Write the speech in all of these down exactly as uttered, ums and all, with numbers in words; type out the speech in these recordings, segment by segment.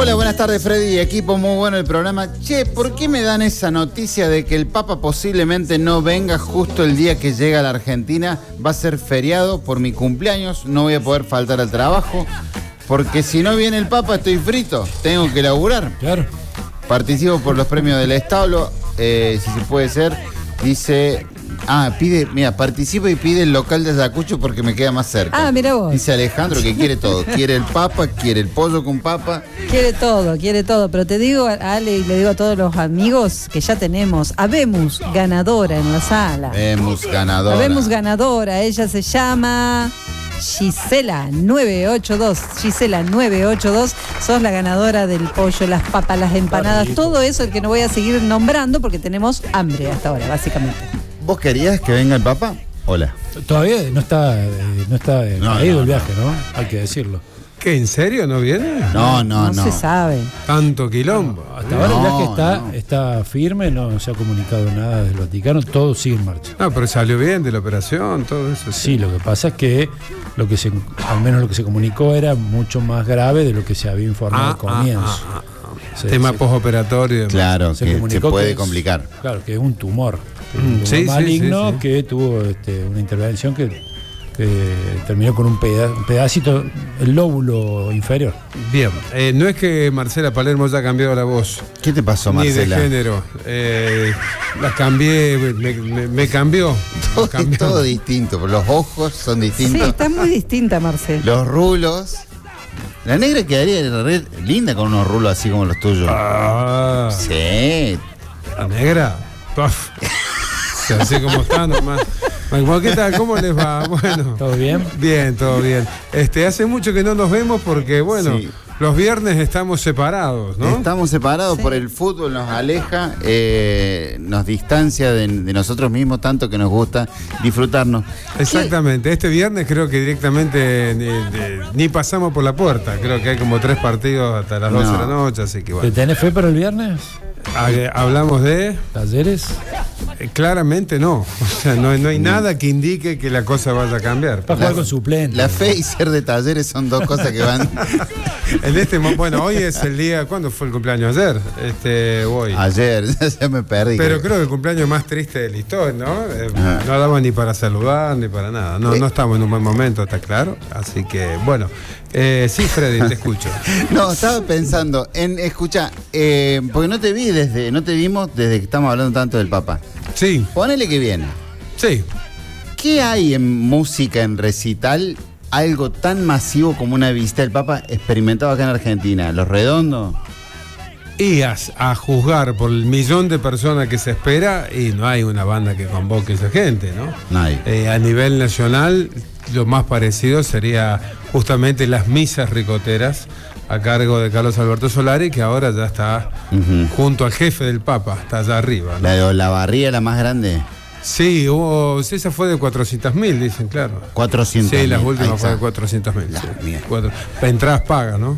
Hola, buenas tardes, Freddy y equipo, muy bueno el programa. Che, ¿por qué me dan esa noticia de que el Papa posiblemente no venga justo el día que llega a la Argentina? Va a ser feriado por mi cumpleaños, no voy a poder faltar al trabajo, porque si no viene el Papa estoy frito, tengo que laburar. Claro. Participo por los premios del establo, eh, si se puede ser, dice... Ah, pide, mira, participa y pide el local de Ayacucho porque me queda más cerca. Ah, mira vos. Dice Alejandro que quiere todo. Quiere el papa, quiere el pollo con papa. Quiere todo, quiere todo. Pero te digo, Ale, y le digo a todos los amigos que ya tenemos, habemos ganadora en la sala. Habemos ganadora. Habemos ganadora. Ella se llama Gisela nueve ocho dos. Gisela nueve ocho dos. Sos la ganadora del pollo, las papas, las empanadas, todo eso, el que no voy a seguir nombrando porque tenemos hambre hasta ahora, básicamente. ¿Vos querías que venga el Papa? Hola. Todavía no está, eh, no está eh, No, caído no, el viaje, ¿no? Hay que decirlo. ¿Qué, en serio no viene? No, no, no. No se sabe. Tanto quilombo. Hasta ahora el No, viaje está, no. está firme, no se ha comunicado nada del Vaticano, todo sigue en marcha. No, pero salió bien de la operación, todo eso. Sí, lo que pasa es que lo que se, al menos lo que se comunicó era mucho más grave de lo que se había informado Ah, al comienzo. ah, ah, ah. Se- Tema se- postoperatorio y demás. Claro, se que se comunicó puede que es- complicar. Claro, que es un tumor. Que es Mm, un tumor sí, sí, maligno sí, sí. que tuvo este, una intervención que, que terminó con un, peda- un pedacito, el lóbulo inferior. Bien, eh, no es que Marcela Palermo haya cambiado la voz, ¿Qué te pasó, ni de Marcela? género. Eh, la cambié, me, me- me cambió. me Todo, cambió. todo distinto, pero los ojos son Sí, distintos. está muy distinta, Marcel. Los rulos. La negra quedaría re linda con unos rulos así como los tuyos. Ah, Sí. la negra. Puf. O sea, así como está nomás. Bueno, ¿qué tal? ¿Cómo les va? Bueno. ¿Todo bien? Bien, todo bien. Este, hace mucho que no nos vemos porque, bueno, Sí. los viernes estamos separados, ¿no? Estamos separados Sí. por el fútbol, nos aleja, eh, nos distancia de, de nosotros mismos tanto que nos gusta disfrutarnos. Exactamente. Este viernes creo que directamente ni, de- ni pasamos por la puerta. Creo que hay como tres partidos hasta las doce No. de la noche, así que ¿Te bueno. tenés fe para el viernes? Ah, eh, Hablamos de... ¿Talleres? eh, claramente no. O sea, no, no hay nada que indique que la cosa vaya a cambiar. Va a jugar con suplente. La fe y ser de Talleres son dos cosas que van En este mo- bueno, hoy es el día... ¿Cuándo fue el cumpleaños? Ayer. Este, hoy. ayer, ya me perdí. Pero creo que el cumpleaños más triste de la historia, ¿no? Eh, Ah. No daba ni para saludar ni para nada. No, Eh. no estamos en un buen momento, está claro. Así que, bueno. Eh, sí, Freddy, te escucho. No, estaba pensando en, escucha, eh, porque no te vi desde, no te vimos desde que estamos hablando tanto del Papa. Sí, Ponele que viene. sí. ¿Qué hay en música, en recital, algo tan masivo como una visita del Papa experimentado acá en Argentina? ¿Los Redondos? Y a, a juzgar por el millón de personas que se espera, y no hay una banda que convoque a esa gente, ¿no? No hay. Eh, a nivel nacional, lo más parecido sería justamente las misas ricoteras a cargo de Carlos Alberto Solari, que ahora ya está Ujú. junto al jefe del Papa, está allá arriba, ¿no? La de Olavarría, la más grande, Sí, hubo, sí, esa fue de cuatrocientos mil, dicen, claro. cuatrocientos. Sí, las Ahí últimas está. fue de cuatrocientos mil. La mierda. Entradas pagas, ¿no?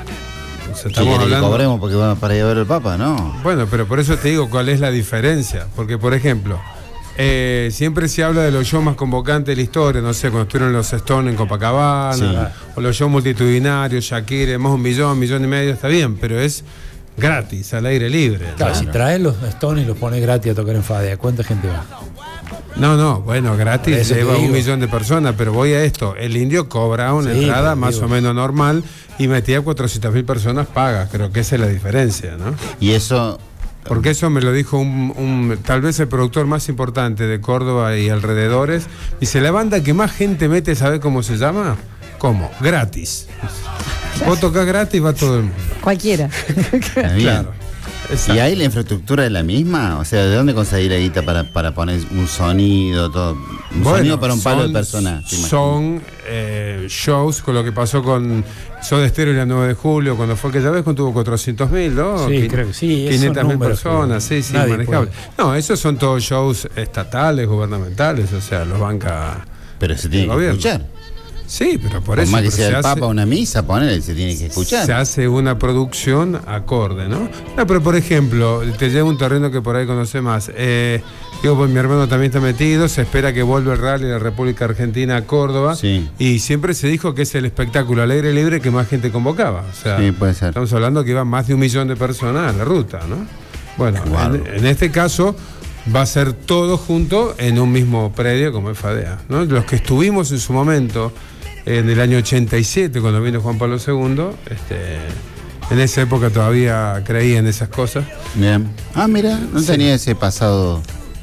O sea, ¿Qué quiere que hablando- cobremos porque vamos para ir a ver el Papa? No. Bueno, pero por eso te digo cuál es la diferencia. Porque, por ejemplo, eh, siempre se habla de los shows más convocantes de la historia. No sé, cuando estuvieron los Stones en Copacabana, Sí. o los shows multitudinarios, Shakira, más un millón, millón y medio, está bien, pero es gratis, al aire libre. ¿no? Claro, si traes los Stones y los pones gratis a tocar en Fadea, ¿cuánta gente va? No, no, bueno, Por gratis eso te lleva un digo. millón de personas, pero voy a esto. El Indio cobra una Sí, entrada pero más digo- o menos normal y metía cuatrocientas mil personas pagas. Creo que esa es la diferencia, ¿no? Y eso, Porque eso me lo dijo un, un- tal vez el productor más importante de Córdoba y alrededores. Dice, la banda que más gente mete, ¿sabe cómo se llama? ¿Cómo? Gratis. Vos tocás gratis, va todo el mundo. Cualquiera. está bien. Claro. ¿Y Exacto. ahí la infraestructura es la misma? O sea, ¿de dónde conseguir la guita para, para poner un sonido, todo? Un Bueno, sonido para un palo son- de personas. ¿te imaginas? Son eh, shows con lo que pasó con Soda Stereo y la nueve de julio, cuando fue aquella vez, cuando tuvo cuatrocientos mil, ¿no? Sí, Quin- creo que sí, esos quinientas mil números personas, que sí, sí, nadie manejable. puede. No, esos son todos shows estatales, gubernamentales, o sea, los banca. Pero se tiene el que gobierno. escuchar. Sí, pero por Por eso más que pero sea se el hace- Papa una misa, ponele, se tiene que escuchar. Se hace una producción acorde, ¿no? No, pero por ejemplo, te llevo un terreno que por ahí conoce más. Eh, digo, pues mi hermano también está metido, se espera que vuelva el rally de la República Argentina a Córdoba. Sí. Y siempre se dijo que es el espectáculo alegre y libre que más gente convocaba. O sea, Sí, puede ser. estamos hablando que iban más de un millón de personas a la ruta, ¿no? Bueno, Wow. en, en este caso va a ser todo junto en un mismo predio como es FADEA, ¿no? Los que estuvimos en su momento, en el año ochenta y siete, cuando vino Juan Pablo segundo, este, en esa época todavía creía en esas cosas. Bien. Ah, mira, no Sí. tenía ese pasado.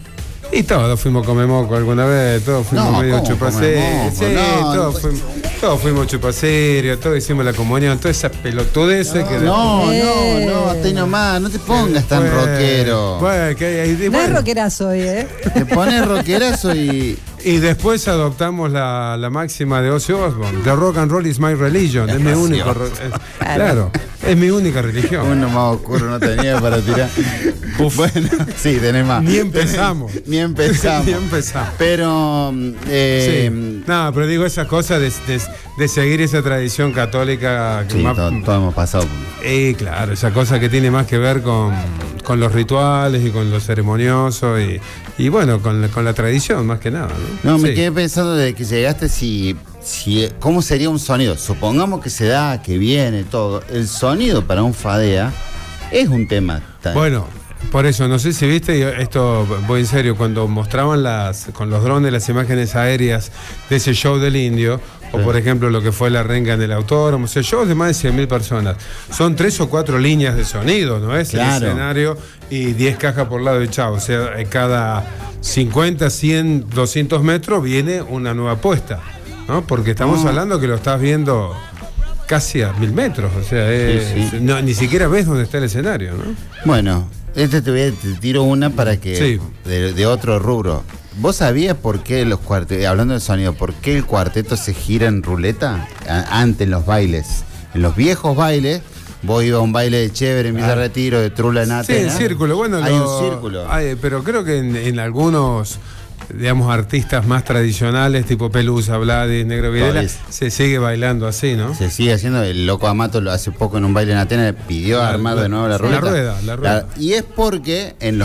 Y todos fuimos come moco alguna vez, todos fuimos No, medio ¿cómo chupacerios. come moco? Sí, No, todos, no. fuimos, todos fuimos chupacerios, todos hicimos la comunión, todas esas pelotudeces que... No, Eh. no, no, hasta ahí nomás, no te pongas tan Bueno, rockero. Bueno, que hay- hay- No es bueno. rockerazo hoy, ¿eh? Te pones rockerazo y. Y después adoptamos la, la máxima de Ozzy Osbourne: The rock and roll is my religion. Es mi Ozzy único, ro- es- claro, es mi única religión. Uno más oscuro no tenía para tirar. Bueno, sí, tenés más. Ni empezamos. Ni empezamos. Ni empezamos. Pero. eh, Sí. No, pero digo esa cosa de, de- de seguir esa tradición católica. Que sí, más- to- todos hemos pasado. Eh, claro, esa cosa que tiene más que ver con, con los rituales y con lo ceremonioso y, y bueno, con la, con la tradición más que nada, ¿no? No, me Sí. quedé pensando de que llegaste si, si. ¿Cómo sería un sonido? Supongamos que se da, que viene todo. El sonido para un FADEA es un tema. tan- Bueno, por eso, no sé si viste, y esto voy en serio, cuando mostraban las con los drones las imágenes aéreas de ese show del Indio, o Sí. por ejemplo lo que fue la renga en el autódromo, o sea, shows de más de cien mil personas, son tres o cuatro líneas de sonido, ¿no es? Claro. El escenario y diez cajas por lado de chavo, o sea, en cada cincuenta, cien, doscientos metros viene una nueva puesta, ¿no? Porque estamos No. hablando que lo estás viendo casi a mil metros, o sea, es- Sí, sí. no, ni siquiera ves dónde está el escenario, ¿no? Bueno, este te, voy a, te tiro una para que. Sí. De, de otro rubro. ¿Vos sabías por qué los cuartetos, hablando del sonido, por qué el cuarteto se gira en ruleta? A- antes en los bailes. En los viejos bailes, vos ibas a un baile de Chévere en Villa Ah. Retiro, de Trula en Sí, Atenas. en círculo. Bueno, hay lo- un círculo. hay- pero creo que en, en algunos, digamos, artistas más tradicionales, tipo Pelusa, Vladis, Negro Videla, Todavía. se sigue bailando así, ¿no? Se sigue haciendo, el loco Amato lo hace poco en un baile en Atenas, pidió La- armar la- de nuevo la la ruleta. rueda, la rueda. Y es porque en los